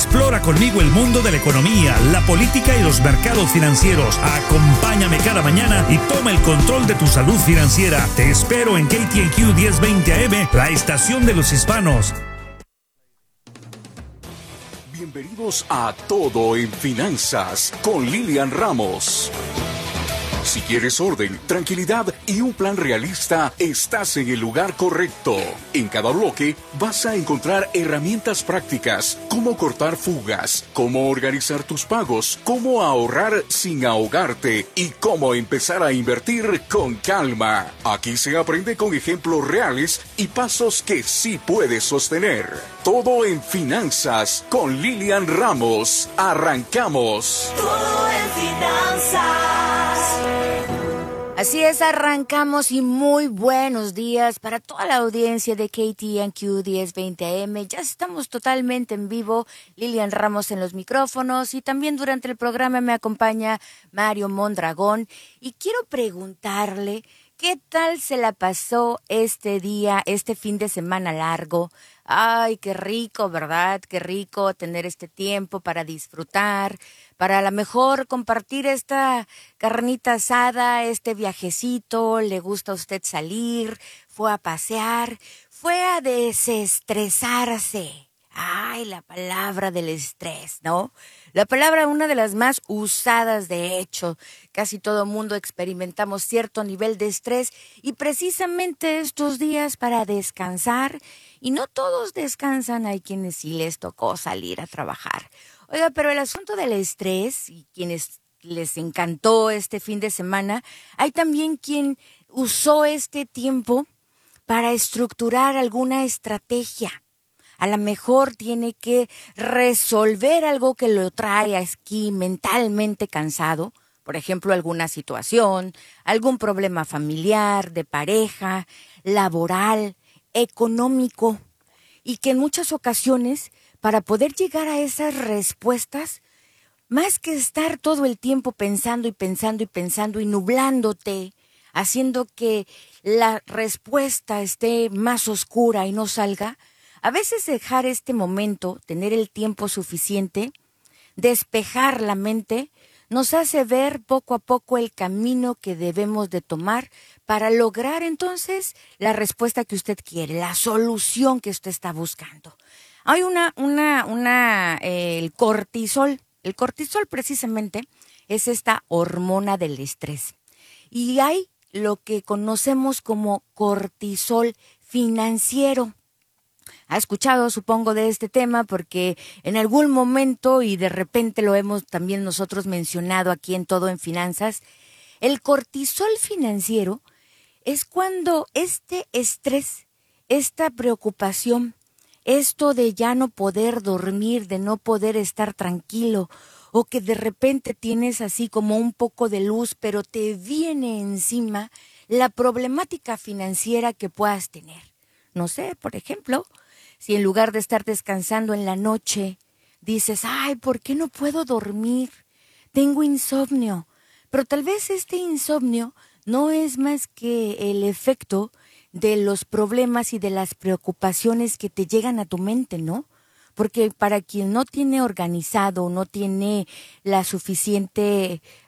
Explora conmigo el mundo de la economía, la política y los mercados financieros. Acompáñame cada mañana y toma el control de tu salud financiera. Te espero en KTNQ 1020 AM, la estación de los hispanos. Bienvenidos a Todo en Finanzas con Lilian Ramos. Si quieres orden, tranquilidad y un plan realista, estás en el lugar correcto. En cada bloque vas a encontrar herramientas prácticas, cómo cortar fugas, cómo organizar tus pagos, cómo ahorrar sin ahogarte y cómo empezar a invertir con calma. Aquí se aprende con ejemplos reales y pasos que sí puedes sostener. Todo en Finanzas con Lilian Ramos. Arrancamos. Todo en Finanzas. Así es, arrancamos y muy buenos días para toda la audiencia de KTNQ 1020 AM. Ya estamos totalmente en vivo, Lilian Ramos en los micrófonos y también durante el programa me acompaña Mario Mondragón. Y quiero preguntarle, ¿qué tal se la pasó este día, este fin de semana largo? Ay, qué rico, ¿verdad? Qué rico tener este tiempo para disfrutar, para a lo mejor compartir esta carnita asada, este viajecito. ¿Le gusta a usted salir? ¿Fue a pasear? ¿Fue a desestresarse? Ay, la palabra del estrés, ¿no? La palabra, una de las más usadas, de hecho. Casi todo mundo experimentamos cierto nivel de estrés y precisamente estos días para descansar. Y no todos descansan, hay quienes sí les tocó salir a trabajar. Oiga, pero el asunto del estrés y quienes les encantó este fin de semana, hay también quien usó este tiempo para estructurar alguna estrategia. A lo mejor tiene que resolver algo que lo trae aquí mentalmente cansado. Por ejemplo, alguna situación, algún problema familiar, de pareja, laboral, económico. Y que en muchas ocasiones, para poder llegar a esas respuestas, más que estar todo el tiempo pensando y pensando y pensando y nublándote, haciendo que la respuesta esté más oscura y no salga, a veces dejar este momento, tener el tiempo suficiente, despejar la mente, nos hace ver poco a poco el camino que debemos de tomar para lograr entonces la respuesta que usted quiere, la solución que usted está buscando. Hay el cortisol. El cortisol precisamente es esta hormona del estrés. Y hay lo que conocemos como cortisol financiero. Ha escuchado, supongo, de este tema porque en algún momento y de repente lo hemos también nosotros mencionado aquí en Todo en Finanzas. El cortisol financiero es cuando este estrés, esta preocupación, esto de ya no poder dormir, de no poder estar tranquilo, o que de repente tienes así como un poco de luz, pero te viene encima la problemática financiera que puedas tener. No sé, por ejemplo, si en lugar de estar descansando en la noche, dices, ay, ¿por qué no puedo dormir? Tengo insomnio. Pero tal vez este insomnio no es más que el efecto de los problemas y de las preocupaciones que te llegan a tu mente, ¿no? Porque para quien no tiene organizado, no tiene la suficiente